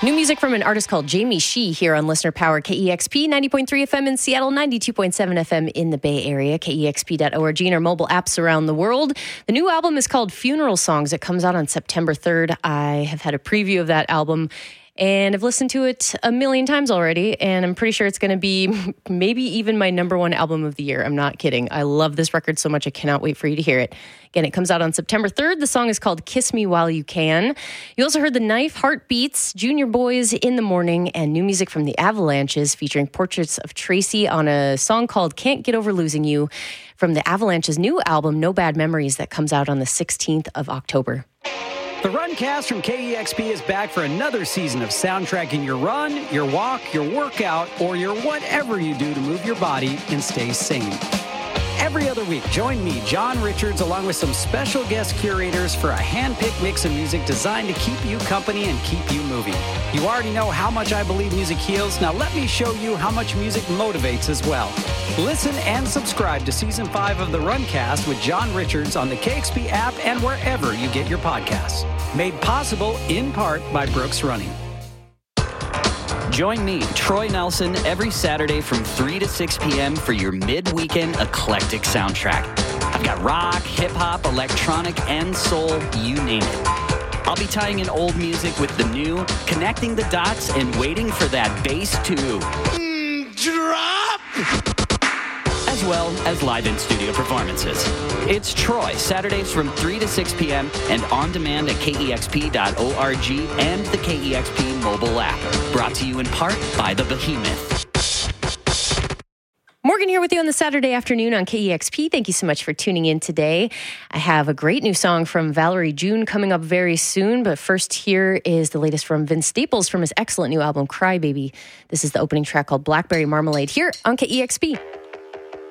New music from an artist called Jamie Shee here on Listener Power, KEXP 90.3 FM in Seattle, 92.7 FM in the Bay Area, KEXP.org, and our mobile apps around the world. The new album is called Funeral Songs. It comes out on September 3rd. I have had a preview of that album, and I've listened to it a million times already, and I'm pretty sure it's going to be maybe even my number one album of the year. I'm not kidding. I love this record so much. I cannot wait for you to hear it. Again, it comes out on September 3rd. The song is called Kiss Me While You Can. You also heard The Knife, Heartbeats, Junior Boys, In the Morning, and new music from the Avalanches featuring portraits of Tracy on a song called Can't Get Over Losing You from the Avalanches' new album, No Bad Memories, that comes out on the 16th of October. The Runcast from KEXP is back for another season of soundtracking your run, your walk, your workout, or your whatever you do to move your body and stay sane. Every other week, join me, John Richards, along with some special guest curators for a hand-picked mix of music designed to keep you company and keep you moving. You already know how much I believe music heals. Now let me show you how much music motivates as well. Listen and subscribe to Season 5 of The Runcast with John Richards on the KEXP app and wherever you get your podcasts. Made possible in part by Brooks Running. Join me, Troy Nelson, every Saturday from 3 to 6 p.m. for your mid-weekend eclectic soundtrack. I've got rock, hip-hop, electronic, and soul, you name it. I'll be tying in old music with the new, connecting the dots, and waiting for that bass to drop! As well as live in-studio performances. It's Troy, Saturdays from 3 to 6 p.m. and on demand at KEXP.org and the KEXP mobile app. Brought to you in part by the Behemoth. Morgan here with you on the Saturday afternoon on KEXP. Thank you so much for tuning in today. I have a great new song from Valerie June coming up very soon, but first here is the latest from Vince Staples from his excellent new album, Cry Baby. This is the opening track called Blackberry Marmalade here on KEXP.